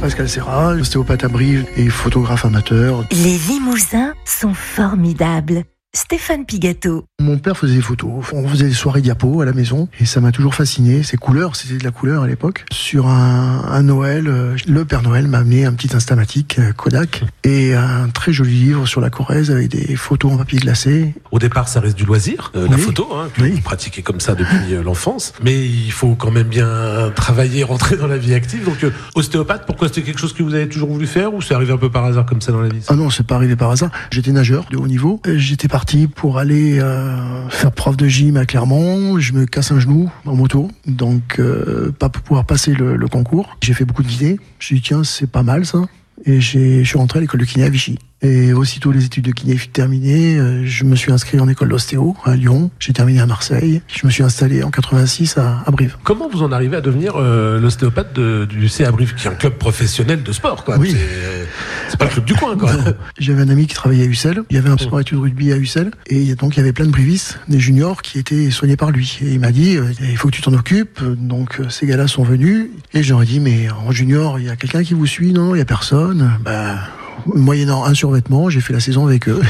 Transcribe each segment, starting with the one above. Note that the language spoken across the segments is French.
Pascal Serra, ostéopathe à Brive et photographe amateur. Les Limousins sont formidables. Stéphane Pigato. Mon père faisait des photos. On faisait des soirées diapos à la maison et ça m'a toujours fasciné. Ces couleurs, c'était de la couleur à l'époque. Sur un Noël, le Père Noël m'a amené un petit Instamatic Kodak et un très joli livre sur la Corrèze avec des photos en papier glacé. Au départ, ça reste du loisir, la photo, que vous pratiquez comme ça depuis l'enfance. Mais il faut quand même bien travailler, rentrer dans la vie active. Donc, ostéopathe, pourquoi c'était quelque chose que vous avez toujours voulu faire ou c'est arrivé un peu par hasard comme ça dans la vie? Ah non, c'est pas arrivé par hasard. J'étais nageur de haut niveau. J'étais parti pour aller faire prof de gym à Clermont. Je me casse un genou en moto, donc pas pour pouvoir passer le concours. J'ai fait beaucoup de kiné. J'ai dit tiens, c'est pas mal ça. Et je suis rentré à l'école de kiné à Vichy. Et aussitôt les études de kiné terminées, je me suis inscrit en école d'ostéo à Lyon. J'ai terminé à Marseille. Je me suis installé en 86 à Brive. Comment vous en arrivez à devenir l'ostéopathe du UC à Brive, qui est un club professionnel de sport, quoi? Oui. C'est pas le club du coin, quoi. J'avais un ami qui travaillait à Ussel. Il y avait un sport-études rugby à Ussel. Et donc il y avait plein de brivistes, des juniors qui étaient soignés par lui. Et il m'a dit, il faut que tu t'en occupes. Donc ces gars-là sont venus. Et je leur ai dit, mais en junior, il y a quelqu'un qui vous suit? Non, il y a personne. Moyennant un survêtement, j'ai fait la saison avec eux.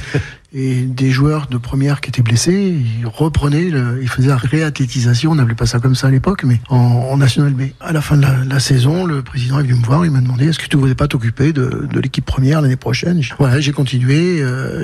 Et des joueurs de première qui étaient blessés, ils reprenaient, ils faisaient la réathlétisation, on n'appelait pas ça comme ça à l'époque, mais en National B. À la fin de la saison, le président est venu me voir, il m'a demandé est-ce que tu ne voudrais pas t'occuper de l'équipe première l'année prochaine. Voilà, j'ai continué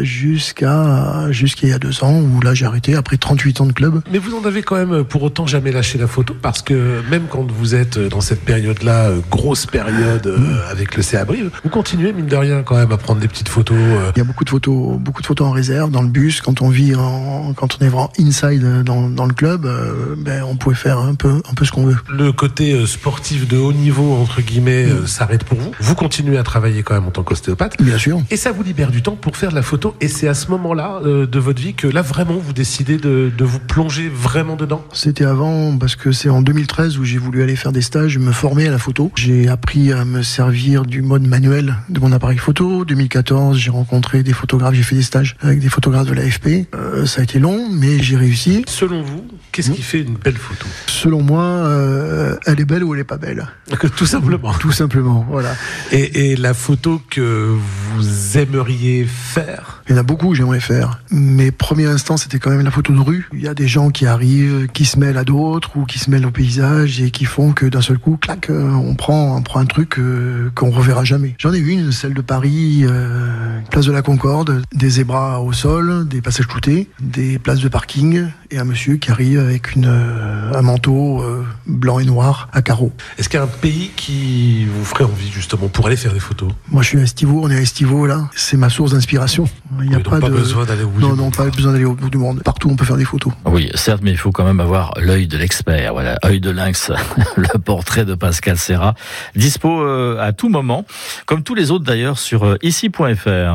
jusqu'à il y a 2 ans, où là j'ai arrêté après 38 ans de club. Mais vous en avez quand même pour autant jamais lâché la photo, parce que même quand vous êtes dans cette période-là, grosse période avec le CA Brive, vous continuez mine de rien quand même à prendre des petites photos. Il y a beaucoup de photos en réserve dans le bus. Quand on vit quand on est vraiment inside dans le club, on pouvait faire un peu ce qu'on veut. Le côté sportif de haut niveau entre guillemets s'arrête pour vous. Vous continuez à travailler quand même en tant qu'ostéopathe. Bien sûr. Et ça vous libère du temps pour faire de la photo. Et c'est à ce moment-là de votre vie que là vraiment vous décidez de vous plonger vraiment dedans. C'était avant, parce que c'est en 2013 où j'ai voulu aller faire des stages, me former à la photo. J'ai appris à me servir du mode manuel de mon appareil photo. 2014, j'ai rencontré des photographes, j'ai fait des stages avec des photographes de l'AFP. Ça a été long, mais j'ai réussi. Selon vous, qu'est-ce qui fait une belle photo? Selon moi, elle est belle ou elle est pas belle. Tout simplement. Tout simplement, voilà. Et la photo que vous aimeriez faire? Il y en a beaucoup que j'aimerais faire. Mais premier instant, c'était quand même la photo de rue. Il y a des gens qui arrivent, qui se mêlent à d'autres ou qui se mêlent au paysage et qui font que d'un seul coup, clac, on prend un truc qu'on reverra jamais. J'en ai une, celle de Paris, place de la Concorde, des zébras au sol, des passages cloutés, des places de parking et un monsieur qui arrive avec un manteau blanc et noir à carreaux. Est-ce qu'il y a un pays qui vous ferait envie justement pour aller faire des photos? Moi je suis à Estivaux, on est à Estivaux là, c'est ma source d'inspiration. Il n'y a pas besoin d'aller au bout du monde. Non, pas besoin d'aller au bout du monde. Partout on peut faire des photos. Oui, certes, mais il faut quand même avoir l'œil de l'expert. Voilà, œil de lynx, le portrait de Pascal Serra, dispo à tout moment, comme tous les autres d'ailleurs sur ici.fr.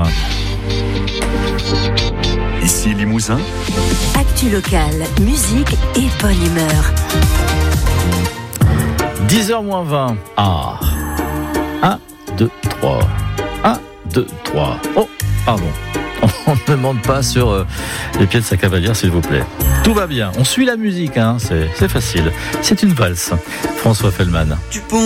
Ici Limousin. Actu locale, musique et bonne humeur. 10h-20. Ah. 1, 2, 3. 1, 2, 3. Oh, pardon. On ne demande pas sur les pieds de sa cavalière, s'il vous plaît. Tout va bien. On suit la musique, c'est facile. C'est une valse. François Fellman.